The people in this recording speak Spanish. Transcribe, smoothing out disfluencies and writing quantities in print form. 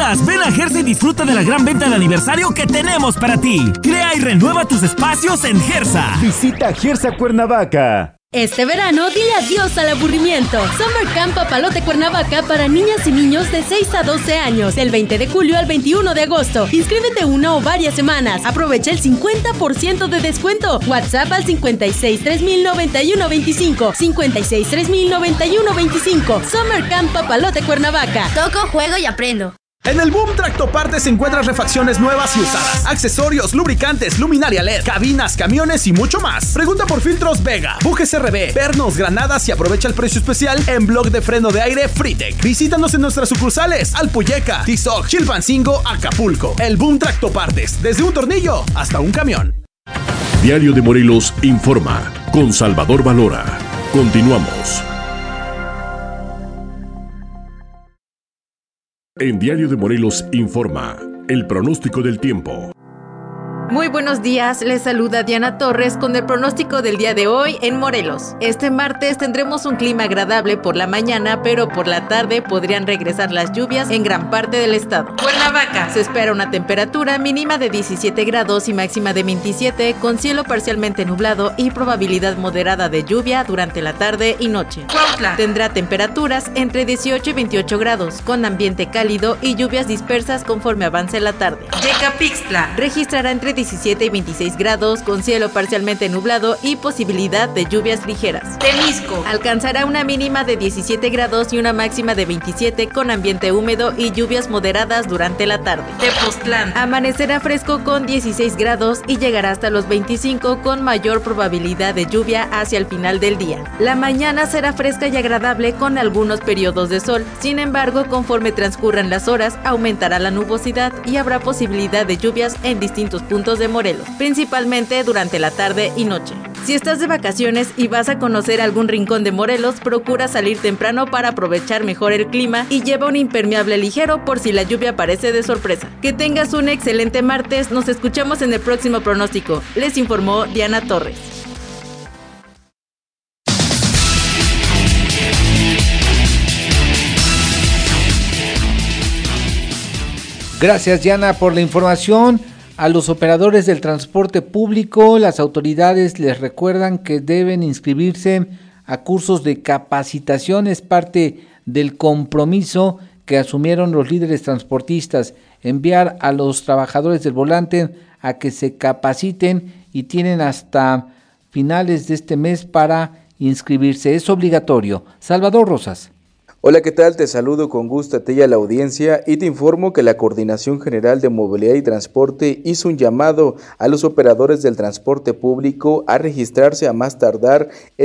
dudas, ven a Gersa y disfruta de la gran venta de aniversario que tenemos para ti. Crea y renueva tus espacios en Gersa. Visita Gersa Cuernavaca. Este verano, dile adiós al aburrimiento. Summer Camp Papalote Cuernavaca para niñas y niños de 6 a 12 años, del 20 de julio al 21 de agosto. Inscríbete una o varias semanas. Aprovecha el 50% de descuento. WhatsApp al 56 3000 91 25. 56 3000 91 25. Summer Camp Papalote Cuernavaca. Toco, juego y aprendo. En el Boom Tractopartes encuentras refacciones nuevas y usadas, accesorios, lubricantes, luminaria LED, cabinas, camiones y mucho más. Pregunta por filtros Vega, bujes RB, pernos, granadas y aprovecha el precio especial en bloque de freno de aire Fritec. Visítanos en nuestras sucursales Alpuyeca, Tizoc, Chilpancingo, Acapulco. El Boom Tractopartes, desde un tornillo hasta un camión. Diario de Morelos informa con Salvador Valora. Continuamos. En Diario de Morelos informa el pronóstico del tiempo. Muy buenos días, les saluda Diana Torres con el pronóstico del día de hoy en Morelos. Este martes tendremos un clima agradable por la mañana, pero por la tarde podrían regresar las lluvias en gran parte del estado. Cuernavaca, se espera una temperatura mínima de 17 grados y máxima de 27, con cielo parcialmente nublado y probabilidad moderada de lluvia durante la tarde y noche. Cuautla, tendrá temperaturas entre 18 y 28 grados, con ambiente cálido y lluvias dispersas conforme avance la tarde. Yecapixtla, registrará entre 17 y 26 grados, con cielo parcialmente nublado y posibilidad de lluvias ligeras. Temisco, alcanzará una mínima de 17 grados y una máxima de 27, con ambiente húmedo y lluvias moderadas durante la tarde. Tepoztlán, amanecerá fresco con 16 grados y llegará hasta los 25, con mayor probabilidad de lluvia hacia el final del día. La mañana será fresca y agradable con algunos periodos de sol. Sin embargo, conforme transcurran las horas, aumentará la nubosidad y habrá posibilidad de lluvias en distintos puntos de Morelos, principalmente durante la tarde y noche. Si estás de vacaciones y vas a conocer algún rincón de Morelos, procura salir temprano para aprovechar mejor el clima y lleva un impermeable ligero por si la lluvia aparece de sorpresa. Que tengas un excelente martes, nos escuchamos en el próximo pronóstico. Les informó Diana Torres. Gracias, Diana, por la información. A los operadores del transporte público, las autoridades les recuerdan que deben inscribirse a cursos de capacitación. Es parte del compromiso que asumieron los líderes transportistas, enviar a los trabajadores del volante a que se capaciten y tienen hasta finales de este mes para inscribirse. Es obligatorio. Salvador Rosas. Hola, ¿qué tal? Te saludo con gusto a ti y a la audiencia y te informo que la Coordinación General de Movilidad y Transporte hizo un llamado a los operadores del transporte público a registrarse a más tardar